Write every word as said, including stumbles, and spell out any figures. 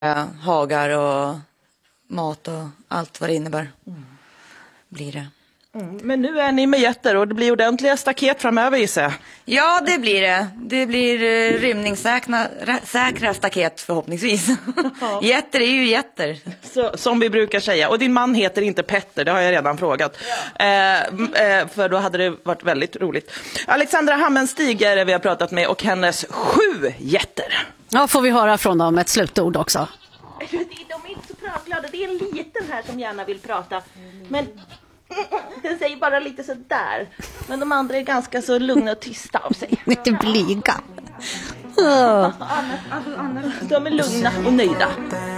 hagar och mat och allt vad det innebär. Mm. Blir det. Mm, men nu är ni med getter och det blir ordentliga staket framöver, gissar jag. Ja, det blir det. Det blir eh, rymningssäkra säkra staket förhoppningsvis. Ja. Getter är ju getter. Så, som vi brukar säga. Och din man heter inte Petter, det har jag redan frågat. Ja. Eh, eh, för då hade det varit väldigt roligt. Alexandra Hammenstig är det vi har pratat med och hennes sju getter. Ja, får vi höra från dem ett slutord också. De är inte så pratglada. Det är en liten här som gärna vill prata. Men den säger bara lite så där. Men de andra är ganska så lugna och tysta av sig. Lite blyga. De är lugna och nöjda.